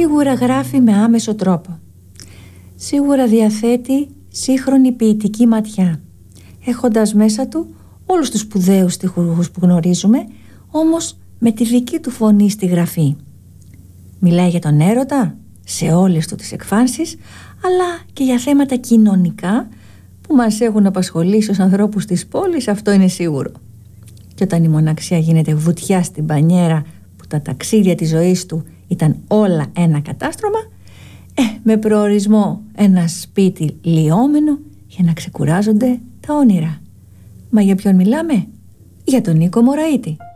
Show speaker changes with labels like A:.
A: Σίγουρα γράφει με άμεσο τρόπο. Σίγουρα διαθέτει σύγχρονη ποιητική ματιά, έχοντας μέσα του όλους τους σπουδαίους στιχουργούς που γνωρίζουμε, όμως με τη δική του φωνή στη γραφή. Μιλάει για τον έρωτα σε όλες του τις εκφάνσεις, αλλά και για θέματα κοινωνικά που μας έχουν απασχολήσει ως ανθρώπους της πόλης, αυτό είναι σίγουρο. Και όταν η μοναξιά γίνεται βουτιά στην μπανιέρα, που τα ταξίδια της ζωής του ήταν όλα ένα κατάστρωμα, με προορισμό ένα σπίτι λιώμενο για να ξεκουράζονται τα όνειρα. Μα για ποιον μιλάμε? Για τον Νίκο Μωραΐτη.